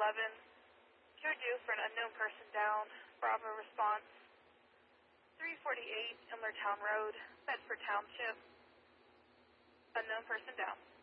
11. Cure due for an unknown person down. Bravo response. 348 Inlertown Road, Bedford Township. Unknown person down.